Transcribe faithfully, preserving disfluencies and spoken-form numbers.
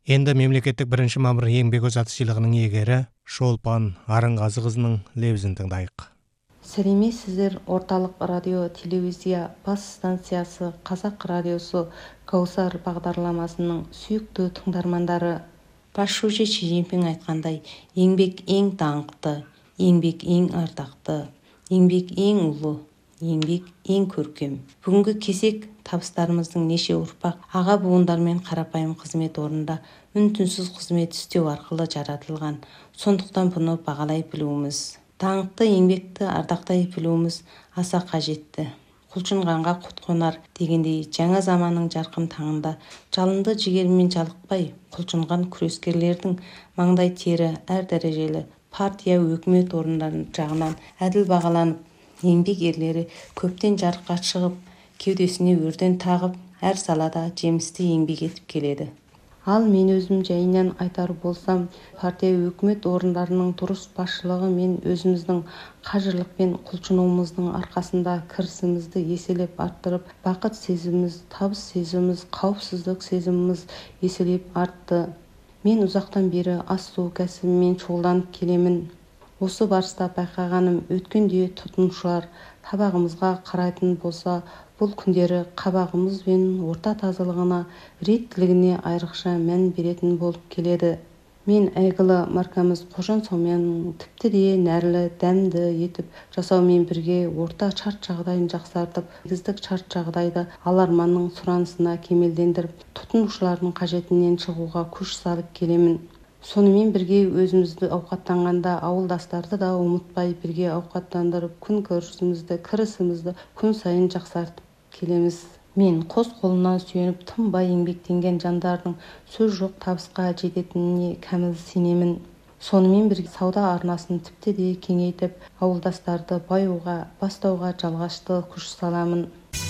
Енді мемлекеттік бірінші мамыр еңбек озаты сыйлығының иегері Шолпан Арынғазықызының лебізін тыңдайық. Сәлеметсіздер. Орталық радио телевизия бас станциясы Қазақ радиосы Каусар бағдарламасының сүйікті тыңдармандары. Пашужи Чижинпин айтқандай, еңбек ең даңқты, еңбек ең ардақты, еңбек ең ұлы, еңбек ең көркем. Бүгінгі кесек табыстарымыздың неше ұрпақ аға буындармен қарапайым қызмет орнында үн-түнсіз қызмет істеу арқылы жаратылған. Сондықтан бұны бағалай білуіміз, даңқты еңбекті ардақтай білуіміз аса қажетті. Құлшынғанға құт қонар дегендей, жаңа заманның жарқын таңында жалынды жігермен жалықпай құлшынған күрескерлердің маңдай тері әр дәрежелі партия өкімет орындары жағынан әділ бағаланып, еңбек ерлері көптен жарыққа шығып, кеудесіне өрден тағып, әр салада жемісті еңбек етіп келеді. Ал мен өзім жайынан айтар болсам, партия өкімет орындарының дұрыс басшылығы мен өзіміздің қажырлық пен құлшынуымыздың арқасында кірісімізді еселеп арттырып, бақыт сезіміміз, табыс сезіміміз, қауіпсіздік сезіміміз еселеп артты. Мен ұзақтан бері ас-су кәсібімен шұғылданып келемін. Осы барыста байқағаным, өткенде тұтынушылар табағымызға қарайтын болса, бұл күндері қабағымыз бен орта тазалығына, реттілігіне айрықша мән беретін болып келеді. Мен әйгілі маркамыз Қожан Сауманның тіпті де нәрлі, дәмді етіп жасаумен бірге орта шарт жағдайын жақсартып, негіздік шарт жағдайды аларманның сұранысына кемелдендіріп, тұтынушылардың қажетінен шығуға күш салып келемін. Сонымен бірге өзімізді ауқаттанғанда ауылдастарды да ұмытпай бірге ауқаттандырып, күн көрісімізді, кірісімізді күн сайын жақсартып келеміз. Мен қос қолына сүйеніп тынбай еңбектенген жандардың сөз жоқ табысқа жететініне кәміл сенемін. Сонымен бірге сауда арнасын тіпті де кеңейтіп, ауылдастарды баюға, бастауға жалғашты күш саламын.